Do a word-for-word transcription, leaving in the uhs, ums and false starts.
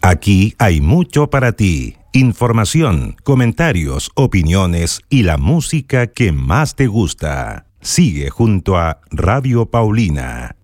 Aquí hay mucho para ti. Información, comentarios, opiniones y la música que más te gusta. Sigue junto a Radio Paulina.